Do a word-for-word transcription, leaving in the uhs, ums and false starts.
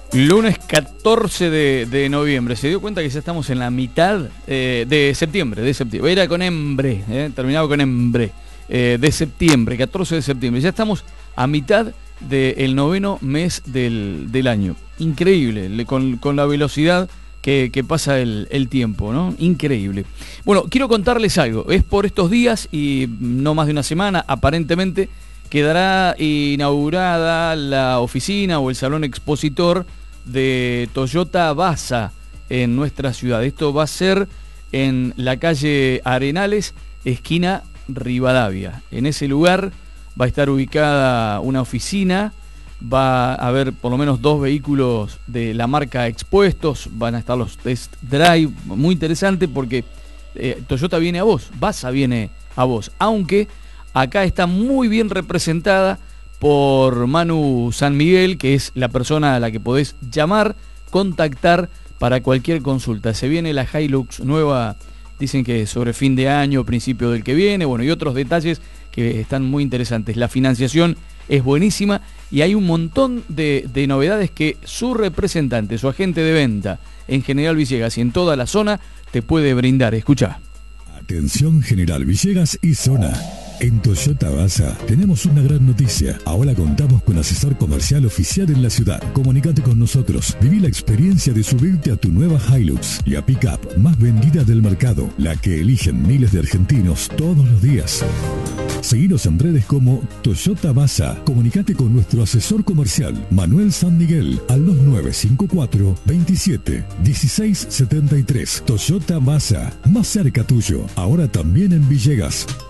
Lunes catorce de, de noviembre. Se dio cuenta que ya estamos en la mitad eh, de septiembre, de septiembre. Era con hembre, eh, terminaba con hembre. Eh, de septiembre, catorce de septiembre. Ya estamos a mitad del noveno mes del, del año. Increíble, le, con, con la velocidad que, que pasa el, el tiempo, ¿no? Increíble. Bueno, quiero contarles algo. Es por estos días y no más de una semana, aparentemente, quedará inaugurada la oficina o el salón expositor de Toyota Basa en nuestra ciudad. Esto va a ser en la calle Arenales, esquina Rivadavia. En ese lugar va a estar ubicada una oficina, va a haber por lo menos dos vehículos de la marca expuestos, van a estar los test drive, muy interesante porque eh, Toyota viene a vos, Basa viene a vos, aunque acá está muy bien representada por Manu San Miguel, que es la persona a la que podés llamar, contactar para cualquier consulta. Se viene la Hilux nueva, dicen que sobre fin de año, principio del que viene, bueno, y otros detalles que están muy interesantes. La financiación es buenísima y hay un montón de, de novedades que su representante, su agente de venta en General Villegas y en toda la zona te puede brindar. Escucha. Atención General Villegas y zona. En Toyota Basa tenemos una gran noticia. Ahora contamos con asesor comercial oficial en la ciudad. Comunícate con nosotros. Viví la experiencia de subirte a tu nueva Hilux, la pick-up más vendida del mercado, la que eligen miles de argentinos todos los días. Seguinos en redes como Toyota Basa. Comunicate con nuestro asesor comercial, Manuel San Miguel, al dos nueve cinco cuatro, veintisiete, dieciséis setenta y tres. Toyota Basa, más cerca tuyo, ahora también en Villegas.